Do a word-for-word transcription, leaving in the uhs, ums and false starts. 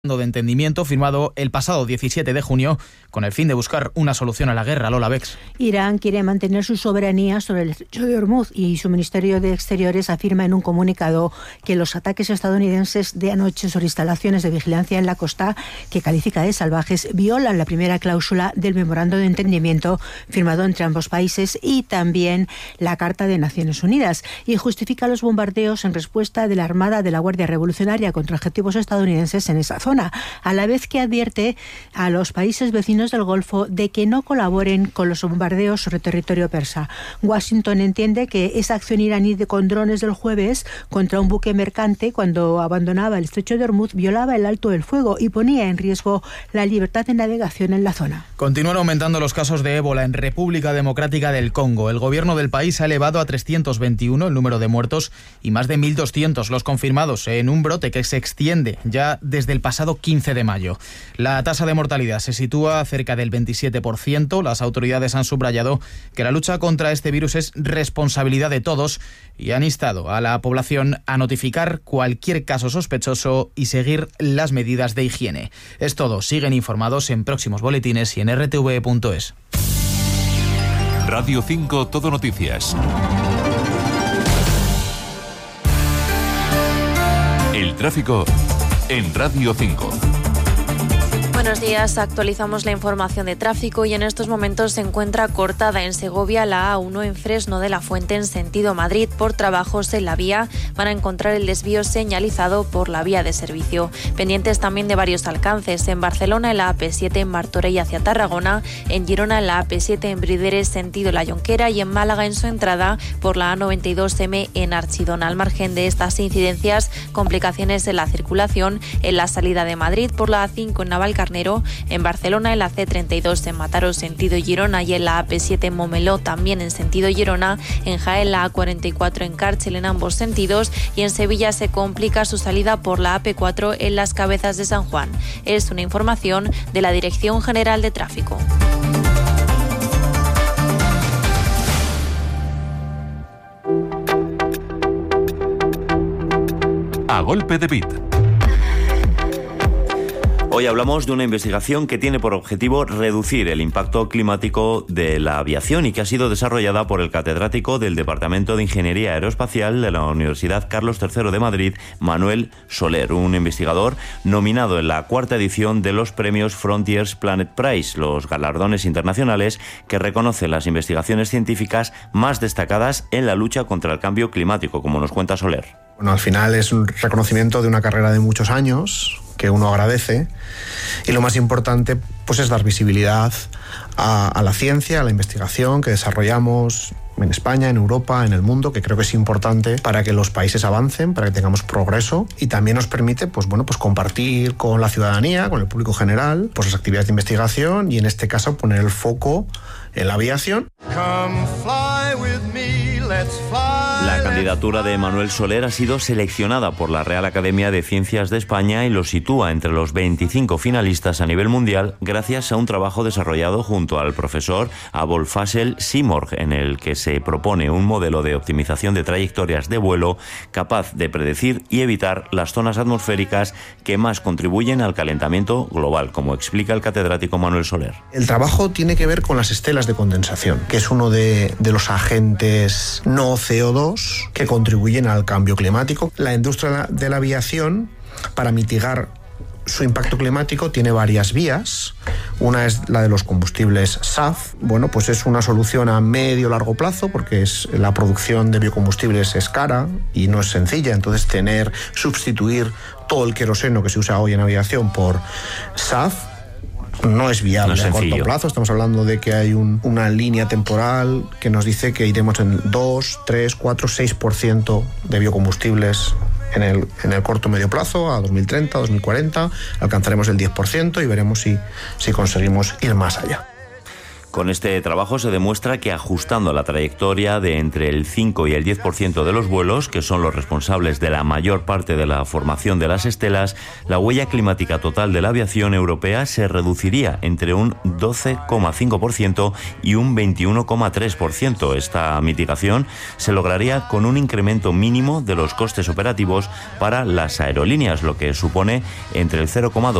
de entendimiento firmado el pasado diecisiete de junio con el fin de buscar una solución a la guerra. Lola Bex. Irán quiere mantener su soberanía sobre el estrecho de Hormuz y su Ministerio de Exteriores afirma en un comunicado que los ataques estadounidenses de anoche sobre instalaciones de vigilancia en la costa, que califica de salvajes, violan la primera cláusula del memorando de entendimiento firmado entre ambos países y también la Carta de Naciones Unidas, y justifica los bombardeos en respuesta de la Armada de la Guardia Revolucionaria contra objetivos estadounidenses en esa zona, a la vez que advierte a los países vecinos del Golfo de que no colaboren con los bombardeos sobre territorio persa. Washington entiende que esa acción iraní de con drones del jueves contra un buque mercante cuando abandonaba el estrecho de Hormuz violaba el alto del fuego y ponía en riesgo la libertad de navegación en la zona. Continúan aumentando los casos de ébola en República Democrática del Congo. El gobierno del país ha elevado a trescientos veintiuno el número de muertos y más de mil doscientos los confirmados en un brote que se extiende ya desde el pasado quince de mayo. La tasa de mortalidad se sitúa cerca del veintisiete por ciento. Las autoridades han subrayado que la lucha contra este virus es responsabilidad de todos y han instado a la población a notificar cualquier caso sospechoso y seguir las medidas de higiene. Es todo. Siguen informados en próximos boletines y en r t v punto es. Radio cinco Todo Noticias. El tráfico en Radio cinco. Buenos días, actualizamos la información de tráfico y en estos momentos se encuentra cortada en Segovia la A uno en Fresno de la Fuente en sentido Madrid por trabajos en la vía. Van a encontrar el desvío señalizado por la vía de servicio. Pendientes también de varios alcances. En Barcelona en la A P siete en Martorell hacia Tarragona, en Girona en la A P siete en Brideres sentido La Jonquera y en Málaga en su entrada por la A noventa y dos eme en Archidona. Al margen de estas incidencias, complicaciones en la circulación en la salida de Madrid por la A cinco en Navalcarnero, en Barcelona en la ce treinta y dos en Mataró sentido Girona y en la A P siete en Momeló también en sentido Girona, en Jaén la A cuarenta y cuatro en Cárchel en ambos sentidos y en Sevilla se complica su salida por la A P cuatro en Las Cabezas de San Juan. Es una información de la Dirección General de Tráfico. A golpe de beat. Hoy hablamos de una investigación que tiene por objetivo reducir el impacto climático de la aviación y que ha sido desarrollada por el catedrático del Departamento de Ingeniería Aeroespacial de la Universidad Carlos tercero de Madrid, Manuel Soler, un investigador nominado en la cuarta edición de los premios Frontiers Planet Prize, los galardones internacionales que reconocen las investigaciones científicas más destacadas en la lucha contra el cambio climático, como nos cuenta Soler. Bueno, al final es un reconocimiento de una carrera de muchos años que uno agradece y lo más importante pues es dar visibilidad a, a la ciencia, a la investigación que desarrollamos en España, en Europa, en el mundo, que creo que es importante para que los países avancen, para que tengamos progreso y también nos permite pues, bueno, pues compartir con la ciudadanía, con el público general, pues las actividades de investigación y en este caso poner el foco en la aviación. Come fly with me, let's fly. La candidatura de Manuel Soler ha sido seleccionada por la Real Academia de Ciencias de España y lo sitúa entre los veinticinco finalistas a nivel mundial gracias a un trabajo desarrollado junto al profesor Abolfasel Simorg, en el que se propone un modelo de optimización de trayectorias de vuelo capaz de predecir y evitar las zonas atmosféricas que más contribuyen al calentamiento global, como explica el catedrático Manuel Soler. El trabajo tiene que ver con las estelas de condensación, que es uno de, de los agentes no ce o dos que contribuyen al cambio climático. La industria de la aviación, para mitigar su impacto climático, tiene varias vías. Una es la de los combustibles S A F. Bueno, pues es una solución a medio largo plazo porque es, la producción de biocombustibles es cara y no es sencilla. Entonces, tener, sustituir todo el queroseno que se usa hoy en aviación por S A F no es viable no es a corto plazo. Estamos hablando de que hay un, una línea temporal que nos dice que iremos en dos, tres, cuatro, seis por ciento de biocombustibles en el, en el corto medio plazo, a dos mil treinta, dos mil cuarenta, alcanzaremos el diez por ciento y veremos si, si conseguimos ir más allá. Con este trabajo se demuestra que ajustando la trayectoria de entre el cinco y el diez por ciento de los vuelos, que son los responsables de la mayor parte de la formación de las estelas, la huella climática total de la aviación europea se reduciría entre un doce coma cinco por ciento y un veintiuno coma tres por ciento. Esta mitigación se lograría con un incremento mínimo de los costes operativos para las aerolíneas, lo que supone entre el cero coma dos